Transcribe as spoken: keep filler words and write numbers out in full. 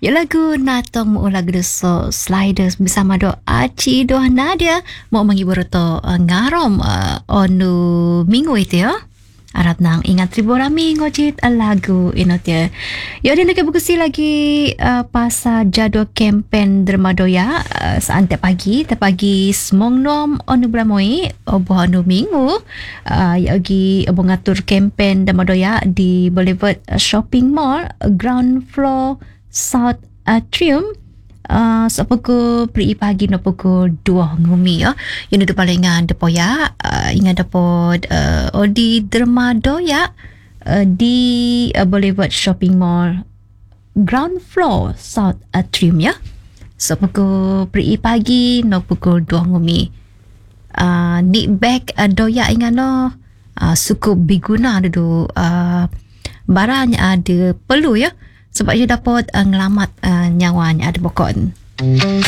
Yuk lagu natong mo lagu so sliders bersama do Aci do Nadia mau menghibur to uh, ngarom uh, onu minggu itu ya. Arab nang ingat ribu rami ngojit lagu ino dia. Ya dia nak berkusi lagi uh, pasal jadwal kempen dermadoya uh, saat pagi pagi semong nom onu bramoi obo onu minggu uh, ya lagi obo ngatur kempen dermadoya di Boulevard Shopping Mall ground floor South Atrium. Uh, so pukul pri pagi no pukul dua ngumi ya. Yang itu palingan depo ya. Uh, ingat depo uh, Odi Dermadoya uh, di uh, Boulevard Shopping Mall ground floor South Atrium ya. So pukul pri pagi no pukul dua ngumi. Uh, ni bag uh, doya ingat no uh, cukup biguna dulu uh, barang ada perlu ya. Sebab ia dapat uh, ngelamat uh, nyawanya ada bokon.